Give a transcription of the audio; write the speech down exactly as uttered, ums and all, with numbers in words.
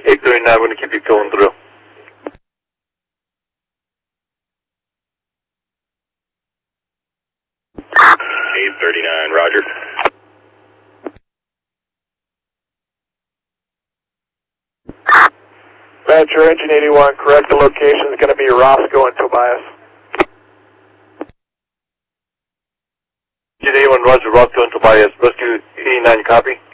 eight thirty-nine, we're going to keep you going through. eight thirty-nine, roger. Venture, engine eighty-one, correct, the location is going to be Roscoe and Tobias. Engine eighty-one, roger, Roscoe and Tobias. Rescue eighty-nine, copy.